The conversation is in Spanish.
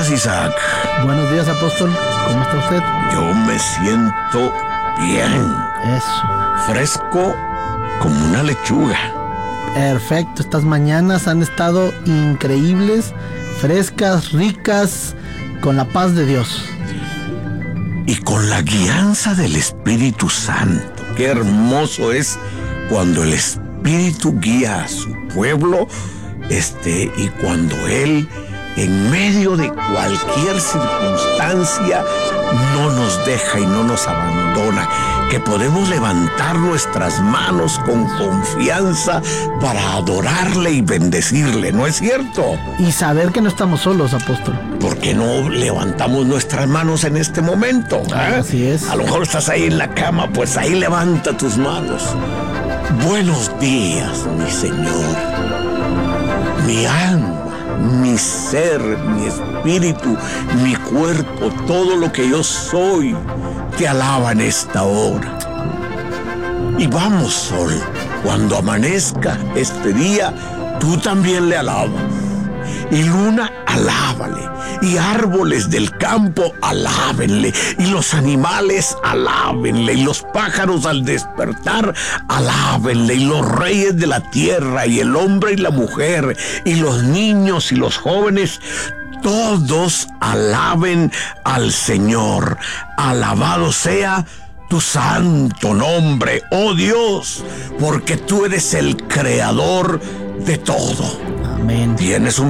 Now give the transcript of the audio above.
días, Isaac. Buenos días, apóstol. ¿Cómo está usted? Yo me siento bien. Eso. Fresco como una lechuga. Perfecto. Estas mañanas han estado increíbles, frescas, ricas, con la paz de Dios. Y con la guianza del Espíritu Santo. Qué hermoso es cuando el Espíritu guía a su pueblo, y cuando Él, en medio de cualquier circunstancia, no nos deja y no nos abandona, que podemos levantar nuestras manos con confianza para adorarle y bendecirle, ¿no es cierto? Y saber que no estamos solos, apóstol. ¿Por qué no levantamos nuestras manos en este momento? Así es. A lo mejor estás ahí en la cama, pues ahí levanta tus manos. Buenos días, mi Señor. Mi alma, mi ser, mi espíritu, mi cuerpo, todo lo que yo soy, te alaba en esta hora. Y vamos, sol, cuando amanezca este día, tú también le alabas. Y luna, alábale. Y árboles del campo, alábenle. Y los animales, alábenle. Y los pájaros al despertar, alábenle. Y los reyes de la tierra, y el hombre y la mujer, y los niños y los jóvenes, todos alaben al Señor. Alabado sea tu santo nombre, oh Dios, porque tú eres el creador de todo. Amén. Tienes un